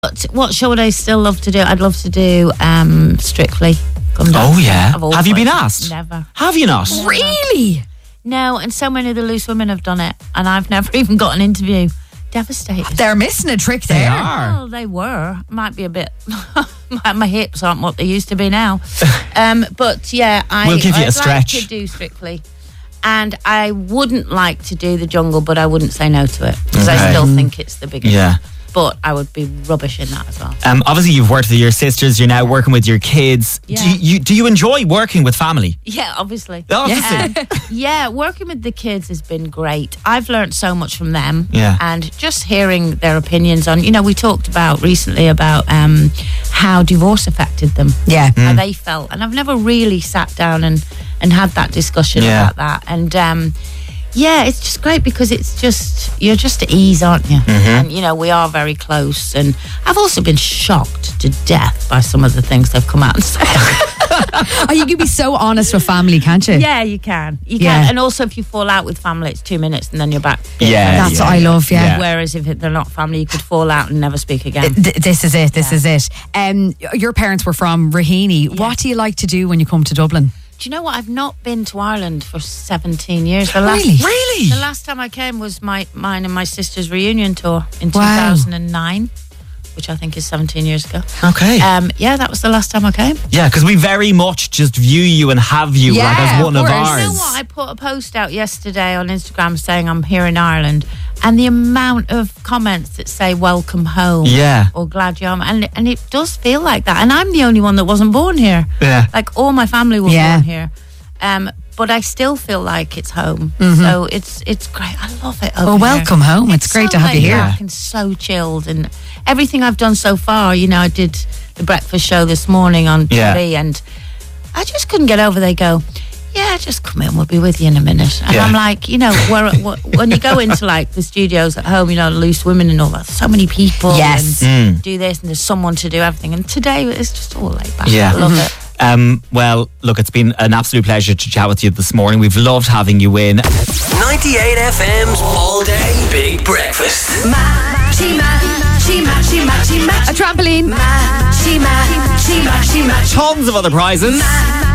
What show would I still love to do? I'd love to do Strictly. Oh yeah. Have you been asked? Never. Have you not? Really? No, and so many of the Loose Women have done it, and I've never even got an interview. Devastated. They're missing a trick there. They are. Well, they were. Might be a bit. my hips aren't what they used to be now. But yeah, We'll give you a I'd stretch. like to do Strictly, and I wouldn't like to do The Jungle, but I wouldn't say no to it because I still think it's the biggest. Yeah. But I would be rubbish in that as well. Obviously, you've worked with your sisters. You're now working with your kids. Yeah. Do you enjoy working with family? Yeah, obviously. Obviously. Yeah, working with the kids has been great. I've learned so much from them. Yeah. And just hearing their opinions on, we talked about recently about how divorce affected them. Yeah. How they felt. And I've never really sat down and had that discussion about that. And yeah, it's just great because you're just at ease, aren't you? And, we are very close. And I've also been shocked to death by some of the things they've come out and said. Oh, you can be so honest with family, can't you? Yeah, you can. Yeah. And also, if you fall out with family, it's 2 minutes and then you're back. Yeah. That's what I love, yeah. Whereas if they're not family, you could fall out and never speak again. This is it. This is it. Your parents were from Raheny. Yeah. What do you like to do when you come to Dublin? Do you know what? I've not been to Ireland for 17 years. Really? The last time I came was mine and my sister's reunion tour in Wow. 2009, which I think is 17 years ago. Okay. Yeah, that was the last time I came. Yeah, because we very much just view you and have you Yeah, like as one of of course. ours. You know what? I put a post out yesterday on Instagram saying I'm here in Ireland, and the amount of comments that say welcome home Yeah. or glad you're home, and it does feel like that. And I'm the only one that wasn't born here. Yeah. Like all my family were Yeah. born here. But I still feel like it's home. So it's great. I love it over Well, here. welcome home. It's great to have you laid here. back and so chilled, and everything I've done so far. I did the breakfast show this morning on TV, and I just couldn't get over. They go, yeah, just come in, we'll be with you in a minute. And I'm like, when you go into like the studios at home, Loose Women and all that, so many people Yes. and do this, and there's someone to do everything. And today it's just all laid back. Yeah. I love it. Well, look, it's been an absolute pleasure to chat with you this morning. We've loved having you in. 98 FM's All Day Big Breakfast. A trampoline. Tons of other prizes.